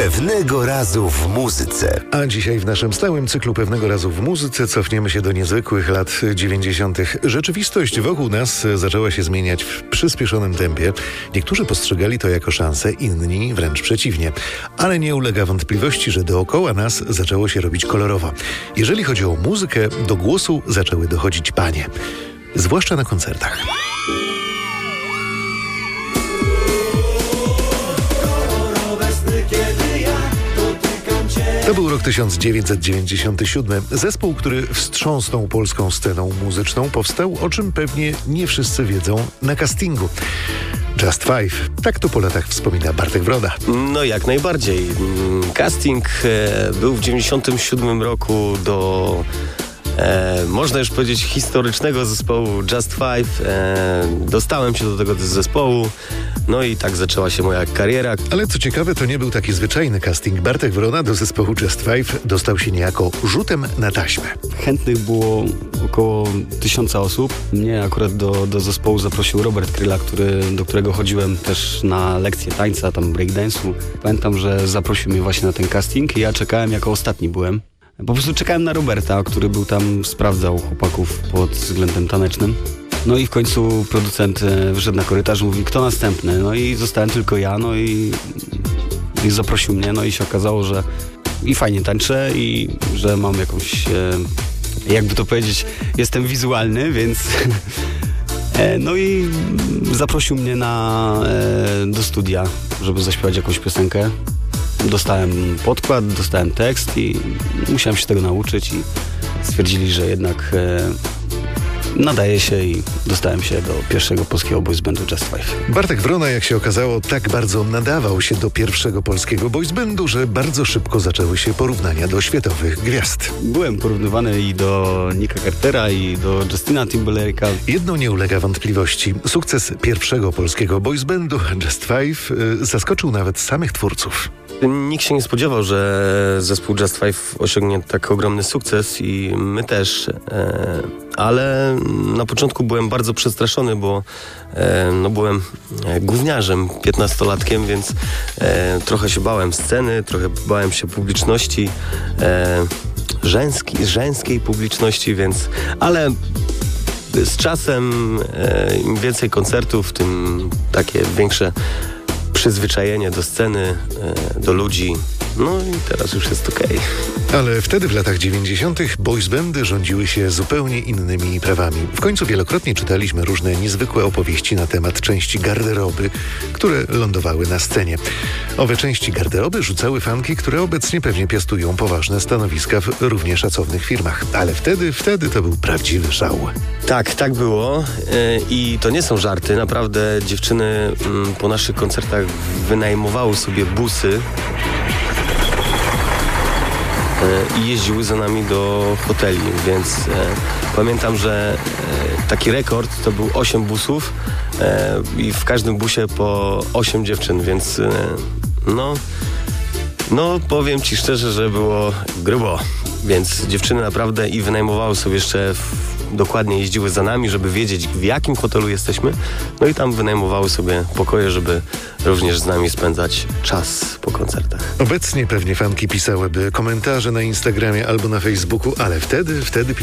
Pewnego razu w muzyce. A dzisiaj w naszym stałym cyklu Pewnego razu w muzyce cofniemy się do niezwykłych lat 90. Rzeczywistość wokół nas zaczęła się zmieniać w przyspieszonym tempie. Niektórzy postrzegali to jako szansę, inni wręcz przeciwnie. Ale nie ulega wątpliwości, że dookoła nas zaczęło się robić kolorowo. Jeżeli chodzi o muzykę, do głosu zaczęły dochodzić panie. Zwłaszcza na koncertach. To był rok 1997. Zespół, który wstrząsnął polską sceną muzyczną, powstał, o czym pewnie nie wszyscy wiedzą, na castingu. Just Five. Tak to po latach wspomina Bartek Wroda. No jak najbardziej. Casting był w 97 roku do można już powiedzieć historycznego zespołu Just Five. Dostałem się do tego zespołu, no i tak zaczęła się moja kariera. Ale co ciekawe, to nie był taki zwyczajny casting. Bartek Wrona do zespołu Just Five dostał się niejako rzutem na taśmę. Chętnych było około 1000 osób. Mnie akurat do zespołu zaprosił Robert Kryla, do którego chodziłem też na lekcje tańca, tam breakdance'u. Pamiętam, że zaprosił mnie właśnie na ten casting i ja czekałem, jako ostatni byłem. Po prostu czekałem na Roberta, który był tam, sprawdzał chłopaków pod względem tanecznym. No i w końcu producent wyszedł na korytarz, mówi, kto następny? No i zostałem tylko ja, no i zaprosił mnie, no i się okazało, że i fajnie tańczę i że mam jakąś, jakby to powiedzieć, jestem wizualny, więc no i zaprosił mnie do studia, żeby zaśpiewać jakąś piosenkę. Dostałem podkład, dostałem tekst i musiałem się tego nauczyć i stwierdzili, że jednak nadaje się i dostałem się do pierwszego polskiego boys bandu Just Five. Bartek Wrona, jak się okazało, tak bardzo nadawał się do pierwszego polskiego boys bandu, że bardzo szybko zaczęły się porównania do światowych gwiazd. Byłem porównywany i do Nicka Cartera, i do Justina Timberlake'a. Jedno nie ulega wątpliwości. Sukces pierwszego polskiego boys bandu Just Five zaskoczył nawet samych twórców. Nikt się nie spodziewał, że zespół Just Five osiągnie tak ogromny sukces i my też, ale na początku byłem bardzo przestraszony, bo byłem gówniarzem, 15-latkiem, więc trochę się bałem sceny, trochę bałem się publiczności, żeńskiej publiczności, ale z czasem im więcej koncertów, tym takie większe przyzwyczajenie do sceny, do ludzi. No i teraz już jest okej. Ale wtedy w latach 90. boys bandy rządziły się zupełnie innymi prawami. W końcu wielokrotnie czytaliśmy różne niezwykłe opowieści na temat części garderoby, które lądowały na scenie. Owe części garderoby rzucały fanki, które obecnie pewnie piastują poważne stanowiska w równie szacownych firmach. Ale wtedy to był prawdziwy szał. Tak było i to nie są żarty. Naprawdę dziewczyny po naszych koncertach wynajmowały sobie busy i jeździły za nami do hoteli, więc pamiętam, że taki rekord to był 8 busów i w każdym busie po 8 dziewczyn, więc no powiem ci szczerze, że było grubo, więc dziewczyny naprawdę i wynajmowały sobie jeszcze dokładnie jeździły za nami, żeby wiedzieć, w jakim hotelu jesteśmy, no i tam wynajmowały sobie pokoje, żeby również z nami spędzać czas po koncertach. Obecnie pewnie fanki pisałyby komentarze na Instagramie albo na Facebooku, ale wtedy